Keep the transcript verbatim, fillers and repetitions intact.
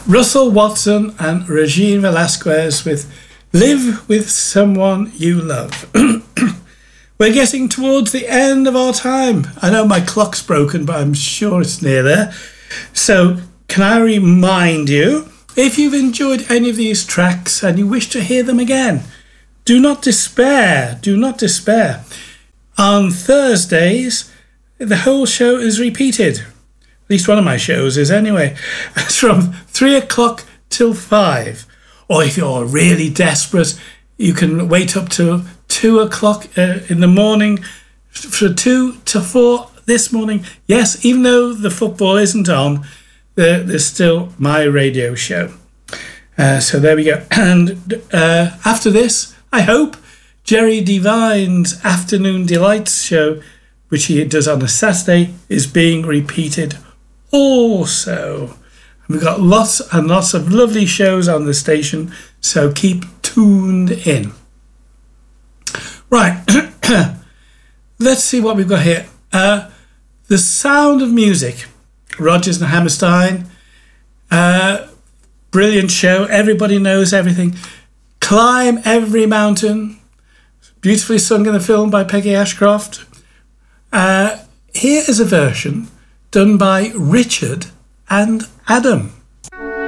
Russell Watson and Regine Velasquez with Live With Someone You Love. We're getting towards the end of our time. I know my clock's broken, but I'm sure it's near there. So can I remind you, if you've enjoyed any of these tracks and you wish to hear them again, do not despair, do not despair. On Thursdays, the whole show is repeated. At least one of my shows is anyway. It's from three o'clock till five. Or if you're really desperate, you can wait up to two o'clock uh, in the morning, for two to four this morning. Yes, even though the football isn't on, there, there's still my radio show. Uh, so there we go. And uh, after this, I hope, Jerry Devine's Afternoon Delights show, which he does on a Saturday, is being repeated also. And we've got lots and lots of lovely shows on the station, so keep tuned in. Right, let's see what we've got here. Uh, The Sound of Music, Rodgers and Hammerstein. Uh, brilliant show. Everybody knows everything. Climb Every Mountain, beautifully sung in the film by Peggy Ashcroft. Uh, here is a version done by Richard and Adam.